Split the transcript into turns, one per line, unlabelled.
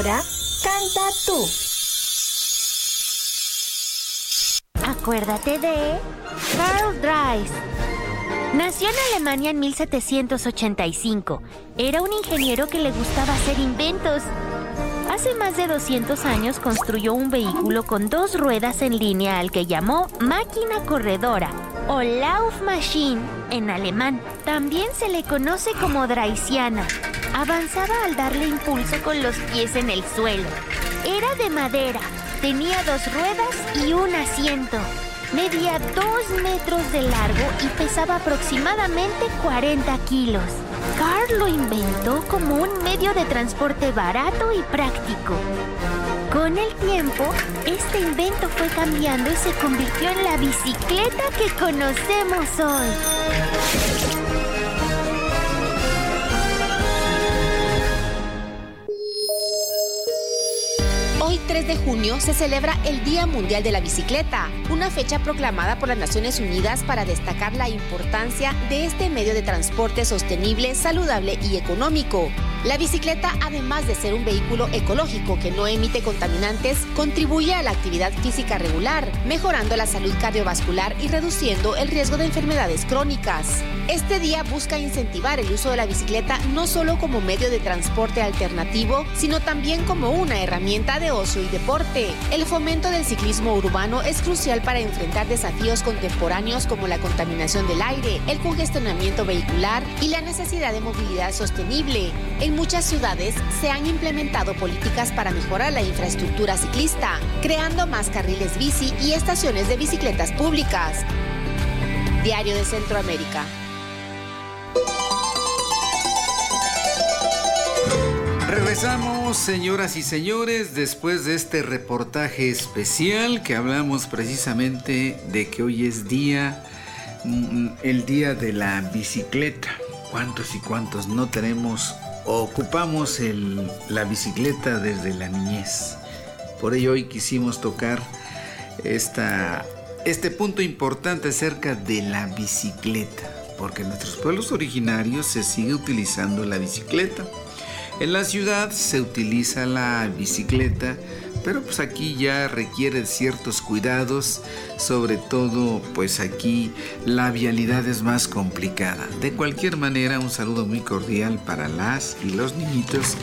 Ahora, canta tú.
Acuérdate de Karl Drais. Nació en Alemania en 1785. Era un ingeniero que le gustaba hacer inventos. Hace más de 200 años construyó un vehículo con 2 ruedas en línea al que llamó máquina corredora o Laufmaschine en alemán. También se le conoce como Draisiana. Avanzaba al darle impulso con los pies en el suelo. Era de madera, tenía 2 ruedas y un asiento. Medía 2 metros de largo y pesaba aproximadamente 40 kilos. Karl lo inventó como un medio de transporte barato y práctico. Con el tiempo, este invento fue cambiando y se convirtió en la bicicleta que conocemos hoy.
Hoy, 3 de junio, se celebra el Día Mundial de la Bicicleta, una fecha proclamada por las Naciones Unidas para destacar la importancia de este medio de transporte sostenible, saludable y económico. La bicicleta, además de ser un vehículo ecológico que no emite contaminantes, contribuye a la actividad física regular, mejorando la salud cardiovascular y reduciendo el riesgo de enfermedades crónicas. Este día busca incentivar el uso de la bicicleta no solo como medio de transporte alternativo, sino también como una herramienta de ocio y deporte. El fomento del ciclismo urbano es crucial para enfrentar desafíos contemporáneos como la contaminación del aire, el congestionamiento vehicular y la necesidad de movilidad sostenible. En muchas ciudades se han implementado políticas para mejorar la infraestructura ciclista, creando más carriles bici y estaciones de bicicletas públicas. Diario de Centroamérica.
Regresamos, señoras y señores, después de este reportaje especial que hablamos precisamente de que hoy es el día de la bicicleta. ¿Cuántos y cuántos no tenemos o ocupamos la bicicleta desde la niñez? Por ello hoy quisimos tocar este punto importante acerca de la bicicleta, porque en nuestros pueblos originarios se sigue utilizando la bicicleta. En la ciudad se utiliza la bicicleta, pero pues aquí ya requiere ciertos cuidados, sobre todo pues aquí la vialidad es más complicada. De cualquier manera, un saludo muy cordial para las y los niñitos